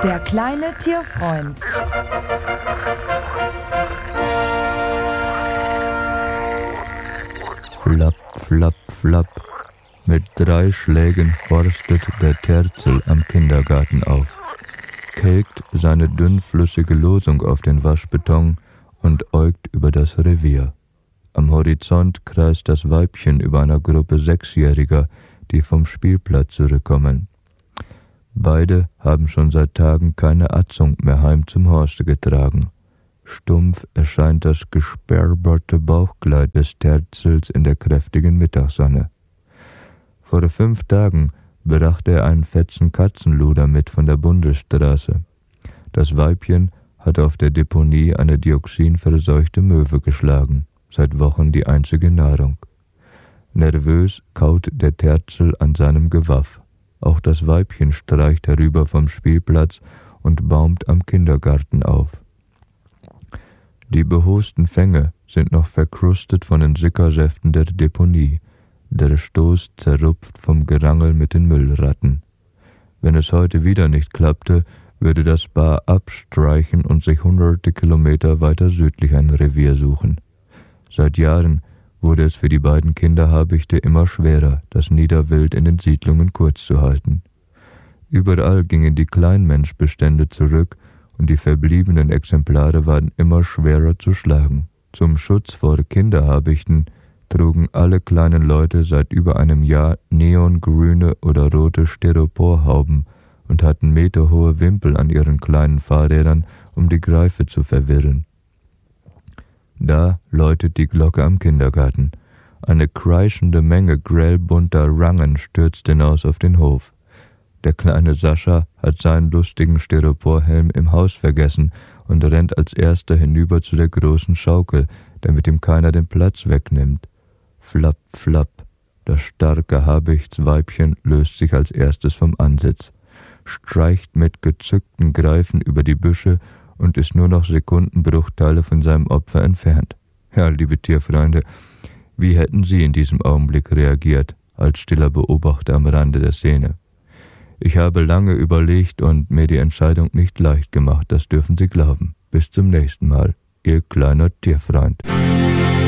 Der kleine Tierfreund. Flapp, flapp, flapp. Mit 3 Schlägen horstet der Terzel am Kindergarten auf, kälkt seine dünnflüssige Losung auf den Waschbeton und äugt über das Revier. Am Horizont kreist das Weibchen über einer Gruppe 6-Jähriger, die vom Spielplatz zurückkommen. Beide haben schon seit Tagen keine Atzung mehr heim zum Horste getragen. Stumpf erscheint das gesperrberte Bauchkleid des Terzels in der kräftigen Mittagssonne. Vor 5 Tagen brachte er einen fetzen Katzenluder mit von der Bundesstraße. Das Weibchen hat auf der Deponie eine dioxinverseuchte Möwe geschlagen, seit Wochen die einzige Nahrung. Nervös kaut der Terzel an seinem Gewaff. Auch das Weibchen streicht herüber vom Spielplatz und baumt am Kindergarten auf. Die behosten Fänge sind noch verkrustet von den Sickersäften der Deponie, der Stoß zerrupft vom Gerangel mit den Müllratten. Wenn es heute wieder nicht klappte, würde das Paar abstreichen und sich hunderte Kilometer weiter südlich ein Revier suchen. Seit Jahren wurde es für die beiden Kinderhabichte immer schwerer, das Niederwild in den Siedlungen kurz zu halten. Überall gingen die Kleinmenschbestände zurück und die verbliebenen Exemplare waren immer schwerer zu schlagen. Zum Schutz vor Kinderhabichten trugen alle kleinen Leute seit über einem Jahr neongrüne oder rote Styroporhauben und hatten meterhohe Wimpel an ihren kleinen Fahrrädern, um die Greife zu verwirren. Da läutet die Glocke am Kindergarten. Eine kreischende Menge grellbunter Rangen stürzt hinaus auf den Hof. Der kleine Sascha hat seinen lustigen Styroporhelm im Haus vergessen und rennt als erster hinüber zu der großen Schaukel, damit ihm keiner den Platz wegnimmt. Flapp, flapp. Das starke Habichtsweibchen löst sich als erstes vom Ansitz, streicht mit gezückten Greifen über die Büsche und ist nur noch Sekundenbruchteile von seinem Opfer entfernt. Ja, liebe Tierfreunde, wie hätten Sie in diesem Augenblick reagiert, als stiller Beobachter am Rande der Szene? Ich habe lange überlegt und mir die Entscheidung nicht leicht gemacht, das dürfen Sie glauben. Bis zum nächsten Mal, Ihr kleiner Tierfreund.